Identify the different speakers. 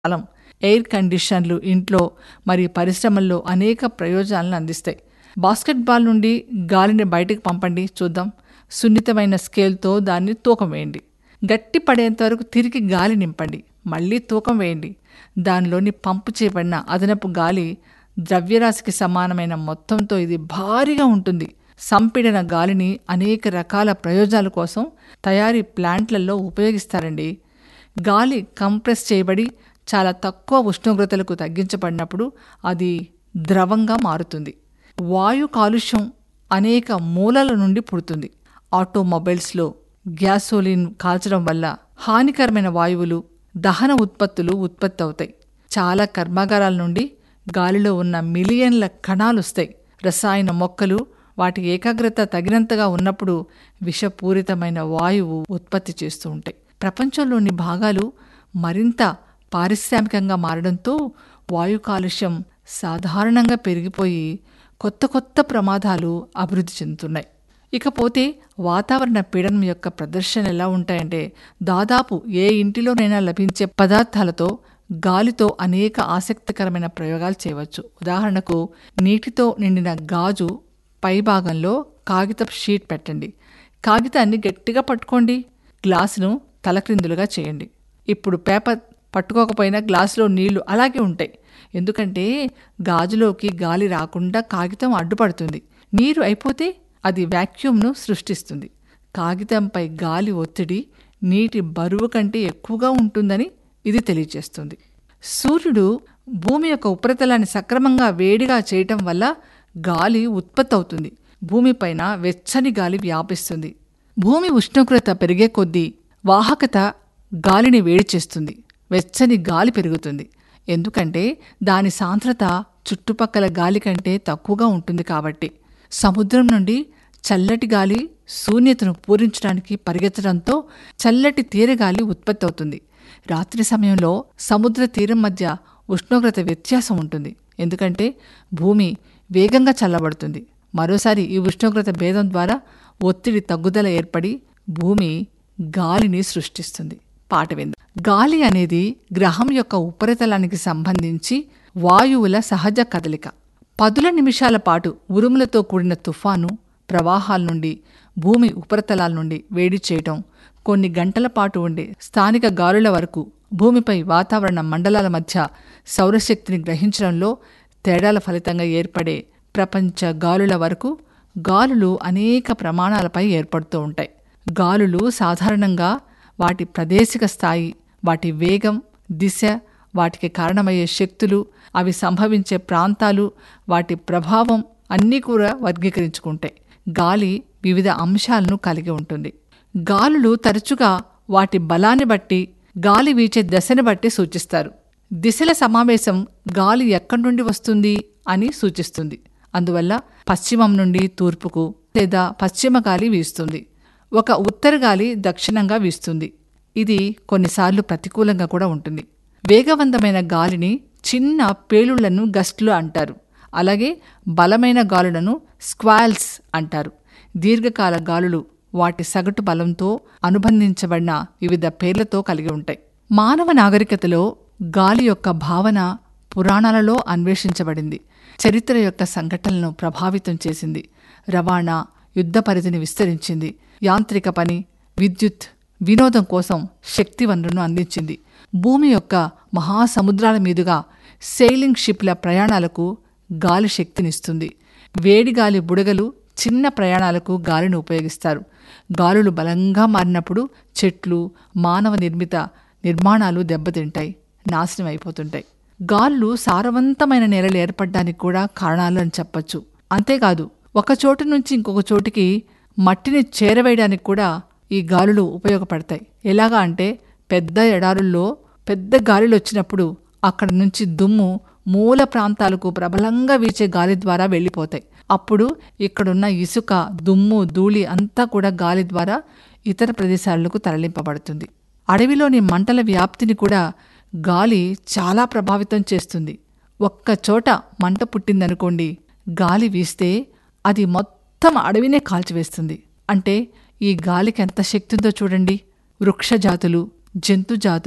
Speaker 1: కాలం. Air కండిషన్లు ఇంట్లో మరియు పరిశ్రమల్లో అనేక ప్రయోజనాలను అందిస్తాయి. బాస్కెట్బాల్ నుండి గాలిని బయటకు పంపండి చూద్దాం. సున్నితమైన స్కేల్తో దాన్ని తూకం వేయండి. గట్టి పడేంత వరకు తిరిగి గాలి నింపండి. మళ్ళీ తూకం వేయండి. దానిలోని పంపు చేయబడిన అదనపు గాలి ద్రవ్యరాశికి సమానమైన మొత్తంతో ఇది భారీగా ఉంటుంది. సంపీడన గాలిని అనేక రకాల ప్రయోజనాల కోసం తయారీ ప్లాంట్లలో ఉపయోగిస్తారండి. గాలి కంప్రెస్ చేయబడి చాలా తక్కువ ఉష్ణోగ్రతలకు తగ్గించబడినప్పుడు అది ద్రవంగా మారుతుంది. వాయు కాలుష్యం అనేక మూలాల నుండి పుడుతుంది. ఆటోమొబైల్స్లో గ్యాసోలిన్ కాల్చడం వల్ల హానికరమైన వాయువులు, దహన ఉత్పత్తులు ఉత్పత్తి అవుతాయి. చాలా కర్మాగారాల నుండి గాలిలో ఉన్న మిలియన్ల కణాలు వస్తాయి. రసాయన మొక్కలు వాటి ఏకాగ్రత తగినంతగా ఉన్నప్పుడు విషపూరితమైన వాయువు ఉత్పత్తి చేస్తూ ఉంటాయి. ప్రపంచంలోని భాగాలు మరింత పారిశ్రామికంగా మారడంతో వాయు కాలుష్యం సాధారణంగా పెరిగిపోయి కొత్త కొత్త ప్రమాదాలు అభివృద్ధి చెందుతున్నాయి. ఇకపోతే వాతావరణ పీడనం యొక్క ప్రదర్శన ఎలా ఉంటాయంటే, దాదాపు ఏ ఇంటిలోనైనా లభించే పదార్థాలతో గాలితో అనేక ఆసక్తికరమైన ప్రయోగాలు చేయవచ్చు. ఉదాహరణకు, నీటితో నిండిన గాజు పైభాగంలో కాగితపు షీట్ పెట్టండి. కాగితాన్ని గట్టిగా పట్టుకోండి. గ్లాసును తలక్రిందులుగా చేయండి. ఇప్పుడు పేపర్ పట్టుకోకపోయినా గ్లాసులో నీళ్లు అలాగే ఉంటాయి. ఎందుకంటే గాజులోకి గాలి రాకుండా కాగితం అడ్డుపడుతుంది. నీరు అయిపోతే అది వాక్యూమ్ను సృష్టిస్తుంది. కాగితంపై గాలి ఒత్తిడి నీటి బరువు కంటే ఎక్కువగా ఉంటుందని ఇది తెలియజేస్తుంది. సూర్యుడు భూమి యొక్క ఉపరితలాన్ని సక్రమంగా వేడిగా చేయటం వల్ల గాలి ఉత్పత్తి అవుతుంది. భూమిపైన వెచ్చని గాలి వ్యాపిస్తుంది. భూమి ఉష్ణోగ్రత పెరిగే కొద్దీ వాహకత గాలిని వేడి చేస్తుంది. వెచ్చని గాలి పెరుగుతుంది. ఎందుకంటే దాని సాంద్రత చుట్టుపక్కల గాలి కంటే తక్కువగా ఉంటుంది కాబట్టి. సముద్రం నుండి చల్లటి గాలి శూన్యతను పూరించడానికి పరిగెత్తడంతో చల్లటి తీరగాలి ఉత్పత్తి అవుతుంది. రాత్రి సమయంలో సముద్ర తీరం మధ్య ఉష్ణోగ్రత వ్యత్యాసం ఉంటుంది. ఎందుకంటే భూమి వేగంగా చల్లబడుతుంది. మరోసారి ఈ ఉష్ణోగ్రత భేదం ద్వారా ఒత్తిడి తగ్గుదల ఏర్పడి భూమి గాలిని సృష్టిస్తుంది. పాట విందాం. గాలి అనేది గ్రహం యొక్క ఉపరితలానికి సంబంధించి వాయువుల సహజ కదలిక. పదుల నిమిషాల పాటు ఉరుములతో కూడిన తుఫాను, ప్రవాహాల నుండి భూమి ఉపరితలాల నుండి వేడి చేయటం, కొన్ని గంటల పాటు ఉండే స్థానిక గాలుల వరకు భూమిపై వాతావరణ మండలాల మధ్య సౌరశక్తిని గ్రహించడంలో తేడాల ఫలితంగా ఏర్పడే ప్రపంచ గాలుల వరకు గాలులు అనేక ప్రమాణాలపై ఏర్పడుతూ ఉంటాయి. గాలులు సాధారణంగా వాటి ప్రాదేశిక స్థాయి, వాటి వేగం, దిశ, వాటికి కారణమయ్యే శక్తులు, అవి సంభవించే ప్రాంతాలు, వాటి ప్రభావం అన్నీ కూడా వర్గీకరించుకుంటాయి. గాలి వివిధ అంశాలను కలిగి ఉంటుంది. గాలులు తరచుగా వాటి బలాన్ని బట్టి, గాలి వీచే దశని బట్టి సూచిస్తారు. దిశల సమావేశం గాలి ఎక్కడి నుండి వస్తుంది అని సూచిస్తుంది. అందువల్ల పశ్చిమం నుండి తూర్పుకు లేదా పశ్చిమ గాలి వీస్తుంది. ఒక ఉత్తర గాలి దక్షిణంగా వీస్తుంది. ఇది కొన్నిసార్లు ప్రతికూలంగా కూడా ఉంటుంది. వేగవంతమైన గాలిని చిన్న పేలుళ్లను గస్ట్లు అంటారు. అలాగే బలమైన గాలులను స్క్వాల్స్ అంటారు. దీర్ఘకాల గాలులు వాటి సగటు బలంతో అనుబంధించబడిన వివిధ పేర్లతో కలిగి ఉంటాయి. మానవ నాగరికతలో గాలి యొక్క భావన పురాణాలలో అన్వేషించబడింది. చరిత్ర యొక్క సంఘటనలను ప్రభావితం చేసింది. రవాణా, యుద్ధ పరిధిని విస్తరించింది. యాంత్రిక పని, విద్యుత్, వినోదం కోసం శక్తి వనరును అందించింది. భూమి యొక్క మహాసముద్రాల మీదుగా సెయిలింగ్ షిప్ల ప్రయాణాలకు గాలి శక్తినిస్తుంది. వేడిగాలి బుడగలు చిన్న ప్రయాణాలకు గాలిని ఉపయోగిస్తారు. గాలులు బలంగా మారినప్పుడు చెట్లు, మానవ నిర్మిత నిర్మాణాలు దెబ్బతింటాయి, నాశనం అయిపోతుంటాయి. గాలులు సారవంతమైన నేలలు ఏర్పడడానికి కూడా కారణాలు అని చెప్పచ్చు. అంతేకాదు, ఒక చోటు నుంచి ఇంకొక చోటికి మట్టిని చేరవేయడానికి కూడా ఈ గాలులు ఉపయోగపడతాయి. ఎలాగా అంటే, పెద్ద ఎడారుల్లో పెద్ద గాలిలు వచ్చినప్పుడు అక్కడి నుంచి దుమ్ము మూల ప్రాంతాలకు ప్రబలంగా వీచే గాలి ద్వారా వెళ్ళిపోతాయి. అప్పుడు ఇక్కడున్న ఇసుక, దుమ్ము, ధూళి అంతా కూడా గాలి ద్వారా ఇతర ప్రదేశాలకు తరలింపబడుతుంది. అడవిలోని మంటల వ్యాప్తిని కూడా గాలి చాలా ప్రభావితం చేస్తుంది. ఒక్క చోట మంట పుట్టిందనుకోండి, గాలి వీస్తే అది మొత్తం అడవినే కాల్చివేస్తుంది. అంటే ఈ గాలికి ఎంత శక్తి ఉందో చూడండి. వృక్షజాతులు, జంతుజాతులు